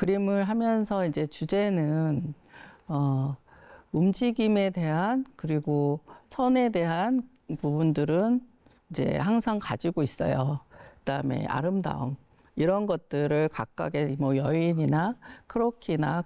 그림을 하면서 이제 주제는 움직임에 대한 그리고 선에 대한 부분들은 이제 항상 가지고 있어요. 그다음에 아름다움 이런 것들을 각각의 뭐 여인이나 크로키나